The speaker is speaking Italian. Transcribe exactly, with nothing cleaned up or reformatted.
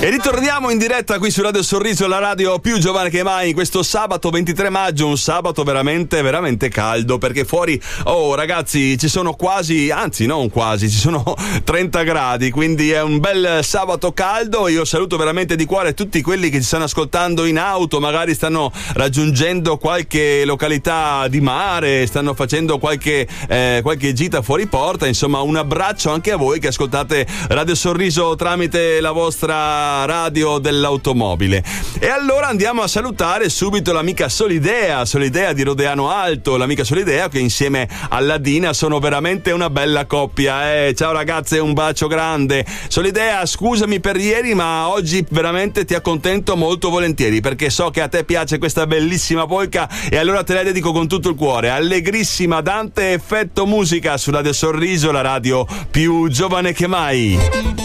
E ritorniamo in diretta qui su Radio Sorriso, la radio più giovane che mai, questo sabato ventitré maggio, un sabato veramente, veramente caldo, perché fuori, oh ragazzi, ci sono quasi, anzi non quasi, ci sono trenta gradi, quindi è un bel sabato caldo. Io saluto veramente di cuore tutti quelli che ci stanno ascoltando in auto, magari stanno raggiungendo qualche località di mare, stanno facendo qualche, eh, qualche gita fuori porta, insomma un abbraccio anche a voi che ascoltate Radio Sorriso tramite la vostra radio dell'automobile. E allora andiamo a salutare subito l'amica Solidea, Solidea di Rodeano Alto, l'amica Solidea che insieme alla Dina sono veramente una bella coppia. Eh. Ciao ragazze, un bacio grande. Solidea, scusami per ieri, ma oggi veramente ti accontento molto volentieri, perché so che a te piace questa bellissima polka e allora te la dedico con tutto il cuore. Allegrissima Dante Effetto Musica su Radio Sorriso, la radio più giovane che mai.